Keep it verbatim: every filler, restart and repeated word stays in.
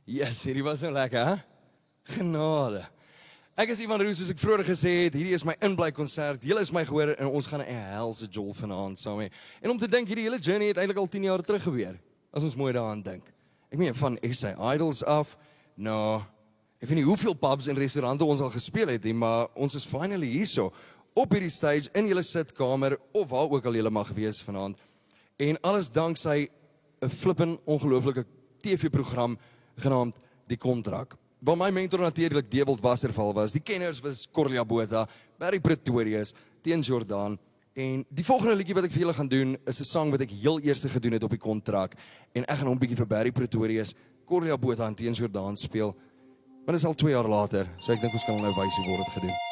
Yes, hierdie was nou lekker, hè? Genade. Ek is Ivan Roos, soos ek vroeër gesê het, hierdie is my inbly konsert, julle is my gehoor en ons gaan 'n helse jol vanaand saam hê. En om te dink, hierdie hele journey het eintlik al tien jaar terug gebeur, as ons mooi daaraan dink. Ek meen, van S A Idols af, nou, ek weet nie hoeveel pubs en restaurante ons al gespeel het, maar ons is finally hierso, op hierdie stage, in julle sitkamer, of waar ook al julle mag wees vanaand. En alles danksy 'n flippin ongelooflike T V-program genaamd Die Kontrak. Waar my mentor natuurlik Dewald Wasserval was, die kenners was Corlia Botha, Barry Pretorius, Teun Jordaan, en die volgende liedjie wat ek vir julle gaan doen, is 'n sang wat ek heel eers gedoen het op Die Kontrak, en ek gaan hom bietjie vir Barry Pretorius, Corlia Botha en Teun Jordaan speel, maar dit is al twee jaar later, so ek dink ons kan nou wys hoe word dit gedoen.